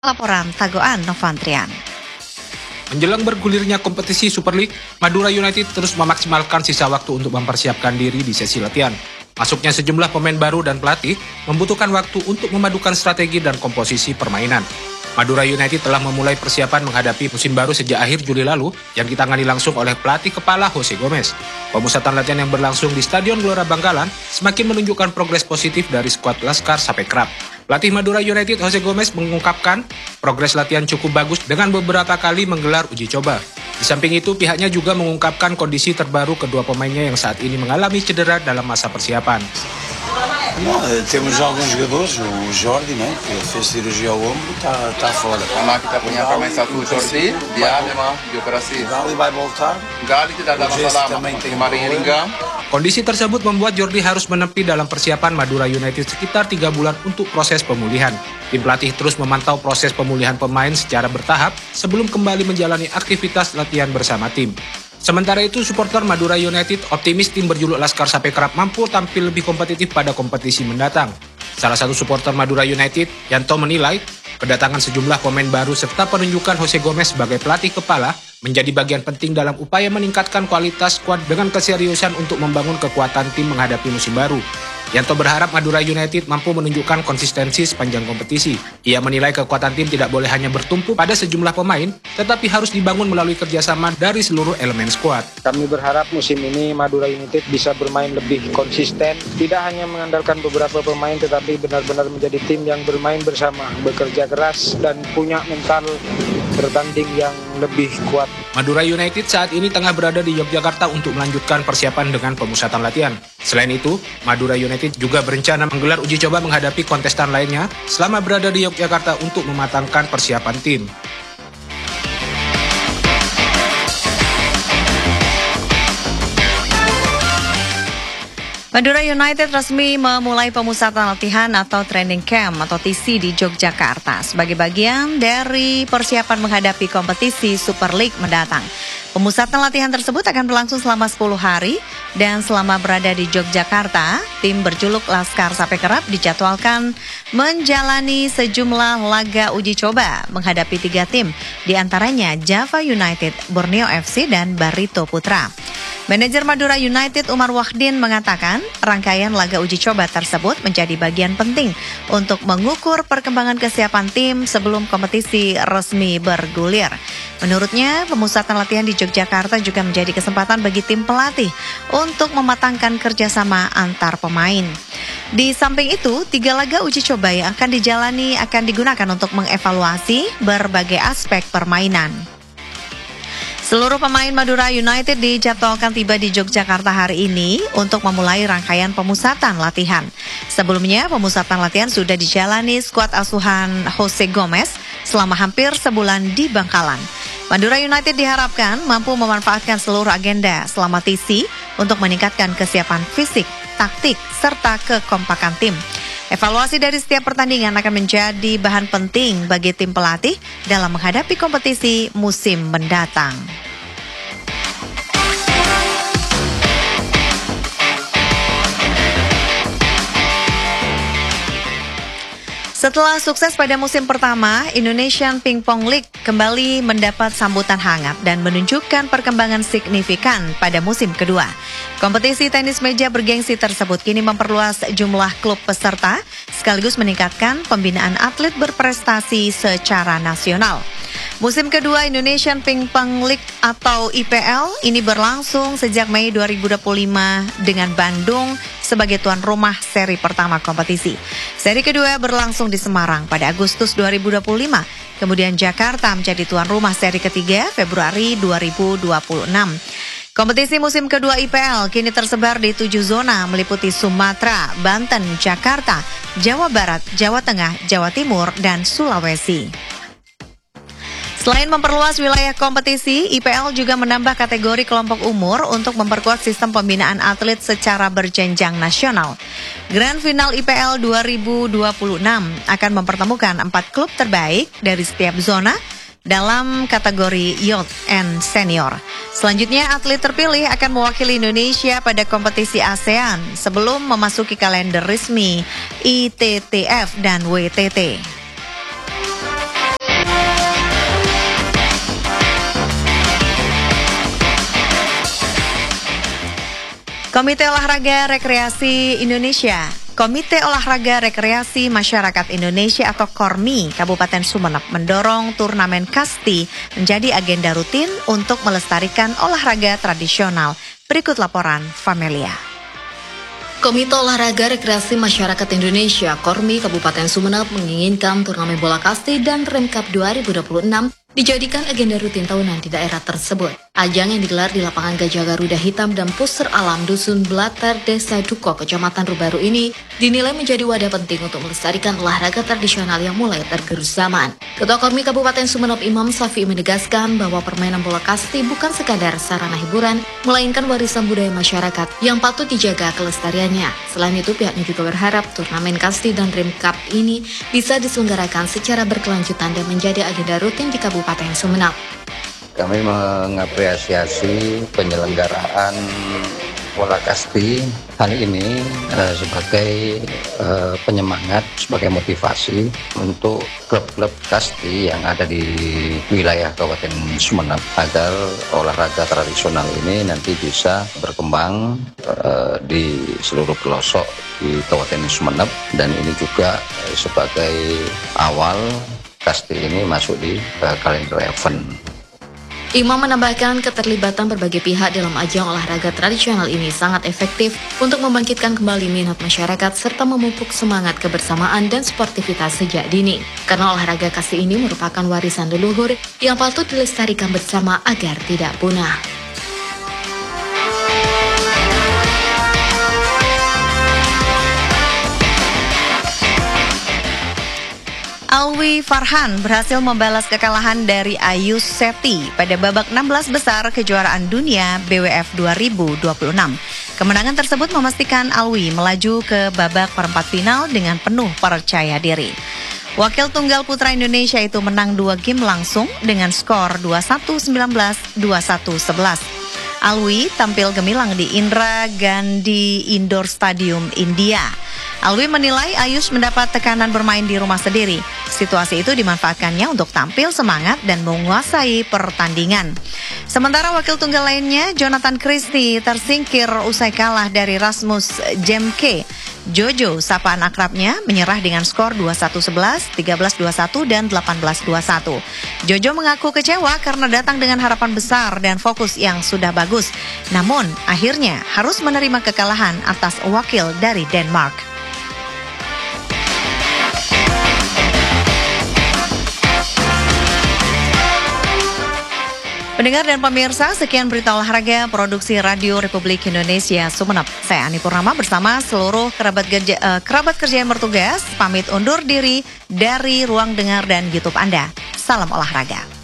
Laporan Tagoan Novantrian. Menjelang bergulirnya kompetisi Super League, Madura United terus memaksimalkan sisa waktu untuk mempersiapkan diri di sesi latihan. Masuknya sejumlah pemain baru dan pelatih membutuhkan waktu untuk memadukan strategi dan komposisi permainan. Madura United telah memulai persiapan menghadapi musim baru sejak akhir Juli lalu yang ditangani langsung oleh pelatih kepala Jose Gomez. Pemusatan latihan yang berlangsung di Stadion Gelora Bangkalan semakin menunjukkan progres positif dari skuad Laskar Sapekrap. Pelatih Madura United Jose Gomez mengungkapkan progres latihan cukup bagus dengan beberapa kali menggelar uji coba. Di samping itu, pihaknya juga mengungkapkan kondisi terbaru kedua pemainnya yang saat ini mengalami cedera dalam masa persiapan. Temos alguns jogadores, o Jordi, né, que fez cirurgia ao ombro, está fora. Memang kita punya pemain satu Jordi, dia memang dioperasi. Gali vai voltar. Gali tidak ada masalah, kemarin ringan. Kondisi tersebut membuat Jordi harus menepi dalam persiapan Madura United sekitar 3 bulan untuk proses pemulihan. Tim pelatih terus memantau proses pemulihan pemain secara bertahap sebelum kembali menjalani aktivitas latihan bersama tim. Sementara itu, supporter Madura United optimis tim berjuluk Laskar Sapekrap mampu tampil lebih kompetitif pada kompetisi mendatang. Salah satu supporter Madura United, Yanto, menilai kedatangan sejumlah pemain baru serta penunjukan Jose Gomez sebagai pelatih kepala menjadi bagian penting dalam upaya meningkatkan kualitas skuad dengan keseriusan untuk membangun kekuatan tim menghadapi musim baru. Yanto berharap Madura United mampu menunjukkan konsistensi sepanjang kompetisi. Ia menilai kekuatan tim tidak boleh hanya bertumpu pada sejumlah pemain, tetapi harus dibangun melalui kerjasama dari seluruh elemen skuad. Kami berharap musim ini Madura United bisa bermain lebih konsisten, tidak hanya mengandalkan beberapa pemain, tetapi benar-benar menjadi tim yang bermain bersama, bekerja keras, dan punya mental bertanding yang lebih kuat. Madura United saat ini tengah berada di Yogyakarta untuk melanjutkan persiapan dengan pemusatan latihan. Selain itu, Madura United juga berencana menggelar uji coba menghadapi kontestan lainnya selama berada di Yogyakarta untuk mematangkan persiapan tim. Madura United resmi memulai pemusatan latihan atau training camp atau TC di Yogyakarta sebagai bagian dari persiapan menghadapi kompetisi Super League mendatang. Pemusatan latihan tersebut akan berlangsung selama 10 hari dan selama berada di Yogyakarta, tim berjuluk Laskar Sapekrap dijadwalkan menjalani sejumlah laga uji coba menghadapi 3 tim, diantaranya Java United, Borneo FC, dan Barito Putra. Manajer Madura United Umar Wahdin mengatakan rangkaian laga uji coba tersebut menjadi bagian penting untuk mengukur perkembangan kesiapan tim sebelum kompetisi resmi bergulir. Menurutnya, pemusatan latihan di Yogyakarta juga menjadi kesempatan bagi tim pelatih untuk mematangkan kerjasama antar pemain. Di samping itu, 3 laga uji coba yang akan dijalani akan digunakan untuk mengevaluasi berbagai aspek permainan. Seluruh pemain Madura United dijadwalkan tiba di Yogyakarta hari ini untuk memulai rangkaian pemusatan latihan. Sebelumnya, pemusatan latihan sudah dijalani skuad asuhan Jose Gomez selama hampir sebulan di Bangkalan. Madura United diharapkan mampu memanfaatkan seluruh agenda selama TC untuk meningkatkan kesiapan fisik, taktik, serta kekompakan tim. Evaluasi dari setiap pertandingan akan menjadi bahan penting bagi tim pelatih dalam menghadapi kompetisi musim mendatang. Setelah sukses pada musim pertama, Indonesian Ping Pong League kembali mendapat sambutan hangat dan menunjukkan perkembangan signifikan pada musim kedua. Kompetisi tenis meja bergengsi tersebut kini memperluas jumlah klub peserta, sekaligus meningkatkan pembinaan atlet berprestasi secara nasional. Musim kedua Indonesian Ping Pong League atau IPL ini berlangsung sejak Mei 2025 dengan Bandung sebagai tuan rumah seri pertama kompetisi. Seri kedua berlangsung di Semarang pada Agustus 2025. Kemudian Jakarta menjadi tuan rumah seri ketiga Februari 2026. Kompetisi musim kedua IPL kini tersebar di 7 zona meliputi Sumatera, Banten, Jakarta, Jawa Barat, Jawa Tengah, Jawa Timur, dan Sulawesi. Selain memperluas wilayah kompetisi, IPL juga menambah kategori kelompok umur untuk memperkuat sistem pembinaan atlet secara berjenjang nasional. Grand Final IPL 2026 akan mempertemukan 4 klub terbaik dari setiap zona dalam kategori Youth and Senior. Selanjutnya, atlet terpilih akan mewakili Indonesia pada kompetisi ASEAN sebelum memasuki kalender resmi ITTF dan WTT. Komite Olahraga Rekreasi Indonesia, Komite Olahraga Rekreasi Masyarakat Indonesia atau KORMI Kabupaten Sumeneb mendorong turnamen kasti menjadi agenda rutin untuk melestarikan olahraga tradisional. Berikut laporan Famelia. Komite Olahraga Rekreasi Masyarakat Indonesia KORMI Kabupaten Sumeneb menginginkan turnamen bola kasti dan Remkap 2026 dijadikan agenda rutin tahunan di daerah tersebut. Ajang yang digelar di lapangan Gajah Garuda Hitam dan Pusar Alam Dusun Blatar, Desa Duko, Kecamatan Rubaru ini dinilai menjadi wadah penting untuk melestarikan olahraga tradisional yang mulai tergerus zaman. Ketua KORMI Kabupaten Sumeneb Imam Safi menegaskan bahwa permainan bola kasti bukan sekadar sarana hiburan, melainkan warisan budaya masyarakat yang patut dijaga kelestariannya. Selain itu, pihaknya juga berharap turnamen kasti dan Remkap ini bisa diselenggarakan secara berkelanjutan dan menjadi agenda rutin di Kabupaten Sumeneb. Kami mengapresiasi penyelenggaraan bola kasti kali ini sebagai penyemangat, sebagai motivasi untuk klub-klub kasti yang ada di wilayah Kabupaten Sumeneb agar olahraga tradisional ini nanti bisa berkembang di seluruh pelosok di Kabupaten Sumeneb, dan ini juga sebagai awal kasti ini masuk di kalender event. Imam menambahkan keterlibatan berbagai pihak dalam ajang olahraga tradisional ini sangat efektif untuk membangkitkan kembali minat masyarakat serta memupuk semangat kebersamaan dan sportivitas sejak dini. Karena olahraga kasti ini merupakan warisan leluhur yang patut dilestarikan bersama agar tidak punah. Alwi Farhan berhasil membalas kekalahan dari Ayus Seti pada babak 16 besar kejuaraan dunia BWF 2026. Kemenangan tersebut memastikan Alwi melaju ke babak perempat final dengan penuh percaya diri. Wakil tunggal putra Indonesia itu menang 2 game langsung dengan skor 21-19, 21-11. Alwi tampil gemilang di Indira Gandhi Indoor Stadium, India. Alwi menilai Ayus mendapat tekanan bermain di rumah sendiri. Situasi itu dimanfaatkannya untuk tampil semangat dan menguasai pertandingan. Sementara wakil tunggal lainnya, Jonathan Christie, tersingkir usai kalah dari Rasmus Jemke. Jojo, sapaan akrabnya, menyerah dengan skor 21-11, 13-21, dan 18-21. Jojo mengaku kecewa karena datang dengan harapan besar dan fokus yang sudah bagus. Namun, akhirnya harus menerima kekalahan atas wakil dari Denmark. Pendengar dan pemirsa, sekian berita olahraga produksi Radio Republik Indonesia Sumeneb. Saya Ani Purnama bersama seluruh kerabat kerja yang bertugas pamit undur diri dari ruang dengar dan YouTube Anda. Salam olahraga.